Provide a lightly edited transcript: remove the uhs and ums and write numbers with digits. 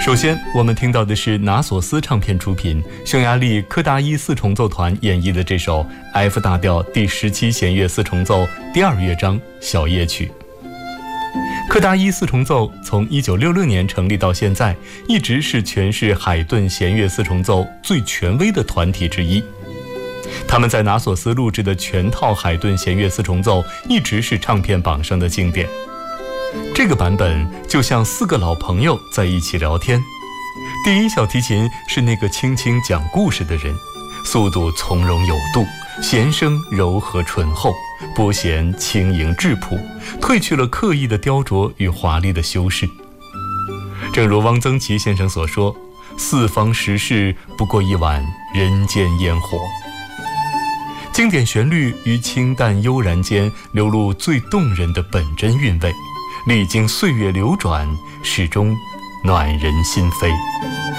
首先我们听到的是拿索斯唱片出品，匈牙利柯达伊四重奏团演绎的这首 F 大调第17弦乐四重奏第2乐章小夜曲。柯达伊四重奏从1966年成立到现在，一直是诠释海顿弦乐四重奏最权威的团体之一。他们在拿索斯录制的全套海顿弦乐四重奏一直是唱片榜上的经典。这个版本就像4个老朋友在一起聊天。第一小提琴是那个轻轻讲故事的人，速度从容有度，弦声柔和醇厚，拨弦轻盈质朴，褪去了刻意的雕琢与华丽的修饰。正如汪曾祺先生所说，四方时事不过一碗人间烟火。经典旋律于清淡悠然间流露最动人的本真韵味，历经岁月流转，始终暖人心扉。